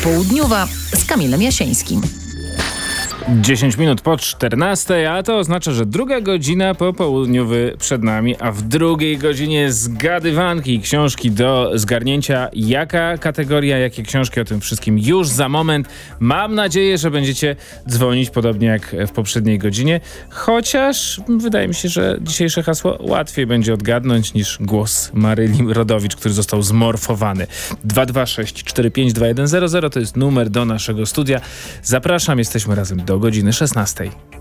popołudniowa z Kamilem Jasieńskim. 10 minut po 14, a to oznacza, że druga godzina popołudniowy przed nami, a w drugiej godzinie zgadywanki i książki do zgarnięcia. Jaka kategoria, jakie książki, o tym wszystkim już za moment. Mam nadzieję, że będziecie dzwonić podobnie jak w poprzedniej godzinie, chociaż wydaje mi się, że dzisiejsze hasło łatwiej będzie odgadnąć niż głos Maryli Rodowicz, który został zmorfowany. 226 45 2100 to jest numer do naszego studia. Zapraszam, jesteśmy razem do godziny 16.